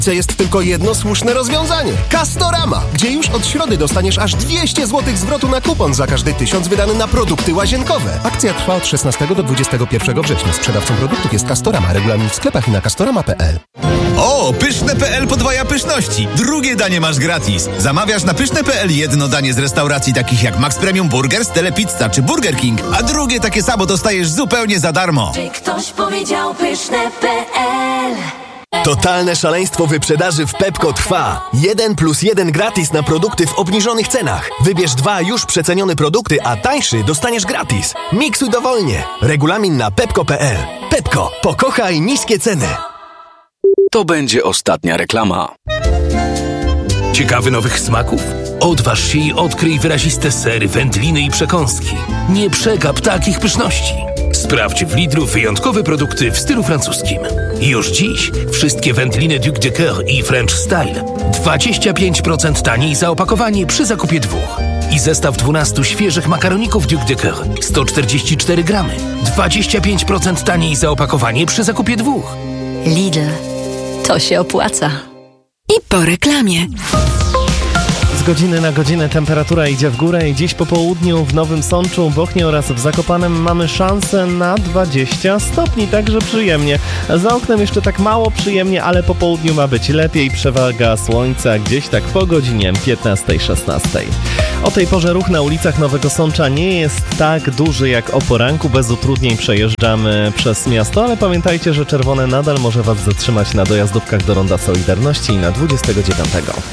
Jest tylko jedno słuszne rozwiązanie. Castorama, gdzie już od środy dostaniesz aż 200 zł zwrotu na kupon za każdy 1000 wydany na produkty łazienkowe. Akcja trwa od 16 do 21 września. Sprzedawcą produktów jest Castorama. Regulamin w sklepach i na castorama.pl. O, Pyszne.pl podwaja pyszności. Drugie danie masz gratis. Zamawiasz na Pyszne.pl jedno danie z restauracji takich jak Max Premium Burgers, Telepizza czy Burger King, a drugie takie samo dostajesz zupełnie za darmo. Czy ktoś powiedział Pyszne.pl? Totalne szaleństwo wyprzedaży w Pepco trwa. 1+1 gratis na produkty w obniżonych cenach. Wybierz 2 już przecenione produkty, a tańszy dostaniesz gratis. Miksuj dowolnie. Regulamin na pepco.pl. Pepco. Pokochaj niskie ceny. To będzie ostatnia reklama. Ciekawy nowych smaków? Odważ się i odkryj wyraziste sery, wędliny i przekąski. Nie przegap takich pyszności. Sprawdź w Lidlu wyjątkowe produkty w stylu francuskim. Już dziś wszystkie wędliny Duc de Coeur i French Style 25% taniej za opakowanie przy zakupie 2. I zestaw 12 świeżych makaroników Duc de Coeur 144 gramy 25% taniej za opakowanie przy zakupie 2. Lidl. To się opłaca. I po reklamie. Z godziny na godzinę temperatura idzie w górę i dziś po południu w Nowym Sączu, Bochni oraz w Zakopanem mamy szansę na 20 stopni, także przyjemnie. Za oknem jeszcze tak mało przyjemnie, ale po południu ma być lepiej, przewaga słońca gdzieś tak po godzinie 15-16. O tej porze ruch na ulicach Nowego Sącza nie jest tak duży jak o poranku, bez utrudnień przejeżdżamy przez miasto, ale pamiętajcie, że czerwone nadal może Was zatrzymać na dojazdówkach do Ronda Solidarności i na 29.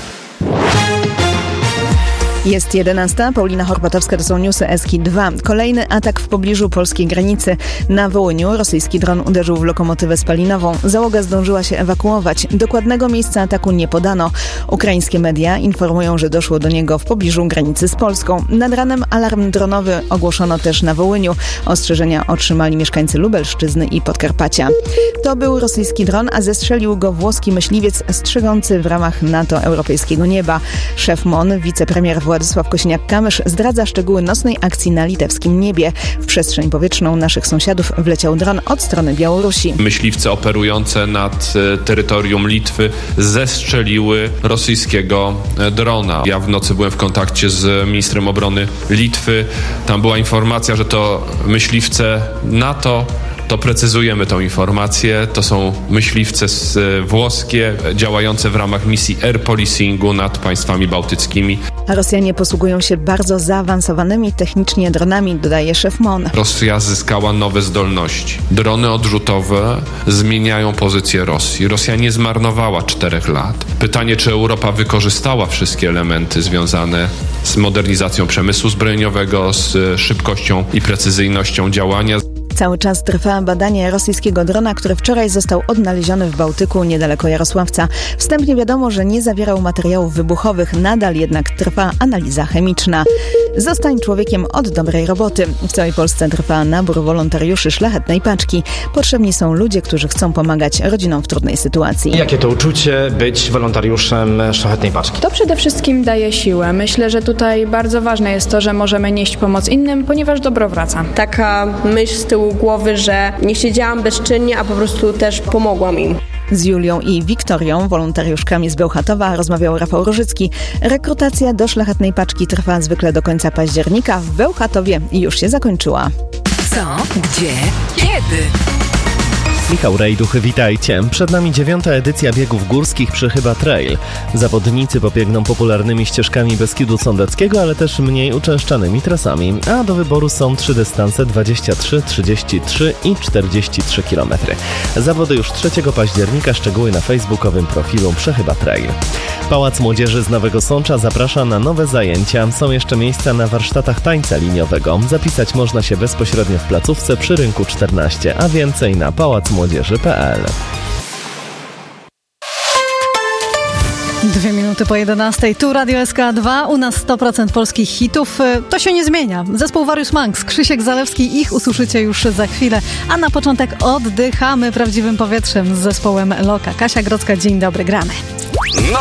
Jest 11. Paulina Horpatowska, to są newsy Eski 2. Kolejny atak w pobliżu polskiej granicy. Na Wołyniu rosyjski dron uderzył w lokomotywę spalinową. Załoga zdążyła się ewakuować. Dokładnego miejsca ataku nie podano. Ukraińskie media informują, że doszło do niego w pobliżu granicy z Polską. Nad ranem alarm dronowy ogłoszono też na Wołyniu. Ostrzeżenia otrzymali mieszkańcy Lubelszczyzny i Podkarpacia. To był rosyjski dron, a zestrzelił go włoski myśliwiec strzegący w ramach NATO europejskiego nieba. Szef MON, wicepremier Władysław Kosiniak-Kamysz zdradza szczegóły nocnej akcji na litewskim niebie. W przestrzeń powietrzną naszych sąsiadów wleciał dron od strony Białorusi. Myśliwce operujące nad terytorium Litwy zestrzeliły rosyjskiego drona. Ja w nocy byłem w kontakcie z ministrem obrony Litwy. Tam była informacja, że to myśliwce NATO. To precyzujemy tą informację. To są myśliwce włoskie działające w ramach misji air policingu nad państwami bałtyckimi. A Rosjanie posługują się bardzo zaawansowanymi technicznie dronami, dodaje szef MON. Rosja zyskała nowe zdolności. Drony odrzutowe zmieniają pozycję Rosji. Rosja nie zmarnowała 4 lat. Pytanie, czy Europa wykorzystała wszystkie elementy związane z modernizacją przemysłu zbrojeniowego, z szybkością i precyzyjnością działania. Cały czas trwa badanie rosyjskiego drona, który wczoraj został odnaleziony w Bałtyku niedaleko Jarosławca. Wstępnie wiadomo, że nie zawierał materiałów wybuchowych, nadal jednak trwa analiza chemiczna. Zostań człowiekiem od dobrej roboty. W całej Polsce trwa nabór wolontariuszy Szlachetnej Paczki. Potrzebni są ludzie, którzy chcą pomagać rodzinom w trudnej sytuacji. Jakie to uczucie być wolontariuszem Szlachetnej Paczki? To przede wszystkim daje siłę. Myślę, że tutaj bardzo ważne jest to, że możemy nieść pomoc innym, ponieważ dobro wraca. Taka myśl z tyłu głowy, że nie siedziałam bezczynnie, a po prostu też pomogłam im. Z Julią i Wiktorią, wolontariuszkami z Bełchatowa, rozmawiał Rafał Rożycki. Rekrutacja do Szlachetnej Paczki trwa zwykle do końca października. W Bełchatowie już się zakończyła. Co? Gdzie? Kiedy? Michał Rejduch, witajcie. Przed nami 9. edycja biegów górskich Przechyba Trail. Zawodnicy pobiegną popularnymi ścieżkami Beskidu Sądeckiego, ale też mniej uczęszczanymi trasami. A do wyboru są 3 dystanse: 23, 33 i 43 km. Zawody już 3 października, szczegóły na facebookowym profilu Przechyba Trail. Pałac Młodzieży z Nowego Sącza zaprasza na nowe zajęcia. Są jeszcze miejsca na warsztatach tańca liniowego. Zapisać można się bezpośrednio w placówce przy Rynku 14, a więcej na pałacmłodzieży.pl. 2 minuty po 11. Tu Radio SK2. U nas 100% polskich hitów. To się nie zmienia. Zespół Warius Manx, Krzysiek Zalewski, ich usłyszycie już za chwilę. A na początek oddychamy prawdziwym powietrzem z zespołem Loka. Kasia Grodzka, dzień dobry, gramy.